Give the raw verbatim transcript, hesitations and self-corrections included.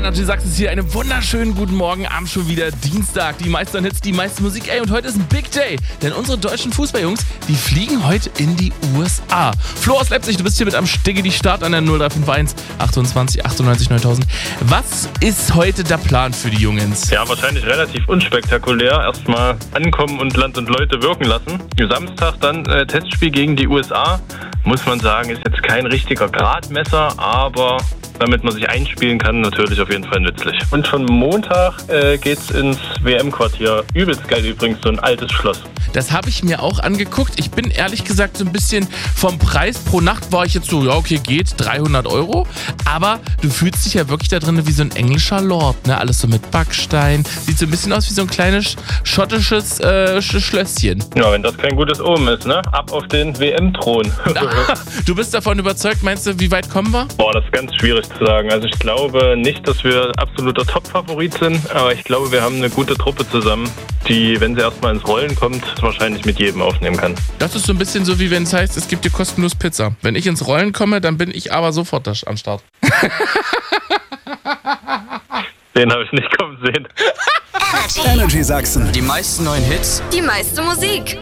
Energy Sachsen ist hier. Einen wunderschönen guten Morgen am schon wieder Dienstag. Die meisten Hits, die meiste Musik. Ey, und heute ist ein Big Day, denn unsere deutschen Fußballjungs, die fliegen heute in die U S A. Flo aus Leipzig, du bist hier mit am Stigge, die Start an der null drei fünf eins achtundzwanzig achtundneunzig neuntausend. Was ist heute der Plan für die Jungs? Ja, wahrscheinlich relativ unspektakulär. Erstmal ankommen und Land und Leute wirken lassen. Samstag dann äh, Testspiel gegen die U S A. Muss man sagen, ist jetzt kein richtiger Gradmesser, aber damit man sich einspielen kann, natürlich auf jeden Fall nützlich. Und schon Montag äh, geht's ins W M-Quartier. Übelst geil übrigens, so ein altes Schloss. Das habe ich mir auch angeguckt. Ich bin ehrlich gesagt so ein bisschen vom Preis pro Nacht war ich jetzt so, ja okay, geht, dreihundert Euro. Aber du fühlst dich ja wirklich da drin wie so ein englischer Lord, ne? Alles so mit Backstein. Sieht so ein bisschen aus wie so ein kleines schottisches äh, Schlösschen. Ja, wenn das kein gutes Omen ist, ne? Ab auf den W M-Thron. Du bist davon überzeugt, meinst du, wie weit kommen wir? Boah, das ist ganz schwierig zu sagen. Also ich glaube nicht, dass wir absoluter Top-Favorit sind, aber ich glaube, wir haben eine gute Truppe zusammen, die, wenn sie erstmal ins Rollen kommt, wahrscheinlich mit jedem aufnehmen kann. Das ist so ein bisschen so, wie wenn es heißt, es gibt dir kostenlos Pizza. Wenn ich ins Rollen komme, dann bin ich aber sofort da am Start. Den habe ich nicht kommen sehen. Energy Sachsen. Die meisten neuen Hits. Die meiste Musik.